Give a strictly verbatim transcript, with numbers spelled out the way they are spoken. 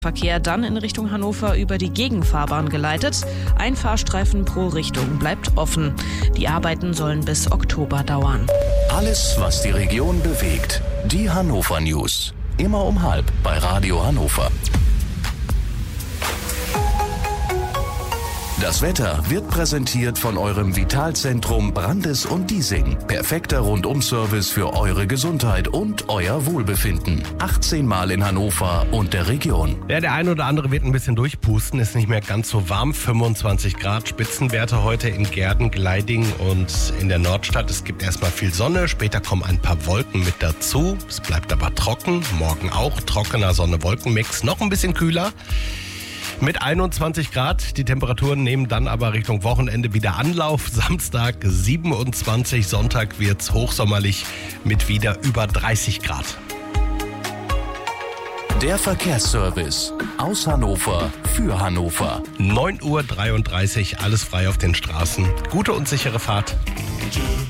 Verkehr dann in Richtung Hannover über die Gegenfahrbahn geleitet. Ein Fahrstreifen pro Richtung bleibt offen. Die Arbeiten sollen bis Oktober dauern. Alles, was die Region bewegt. Die Hannover News. Immer um halb bei Radio Hannover. Das Wetter wird präsentiert von eurem Vitalzentrum Brandes und Diesing. Perfekter Rundum-Service für eure Gesundheit und euer Wohlbefinden. achtzehn Mal in Hannover und der Region. Ja, der ein oder andere wird ein bisschen durchpusten, ist nicht mehr ganz so warm. fünfundzwanzig Grad Spitzenwerte heute in Gärden, Gleiding und in der Nordstadt. Es gibt erstmal viel Sonne, später kommen ein paar Wolken mit dazu. Es bleibt aber trocken, morgen auch trockener Sonne-Wolken-Mix, noch ein bisschen kühler. Mit einundzwanzig Grad, die Temperaturen nehmen dann aber Richtung Wochenende wieder Anlauf. Samstag siebenundzwanzig, Sonntag wird's hochsommerlich mit wieder über dreißig Grad. Der Verkehrsservice aus Hannover für Hannover. neun Uhr dreiunddreißig, alles frei auf den Straßen. Gute und sichere Fahrt.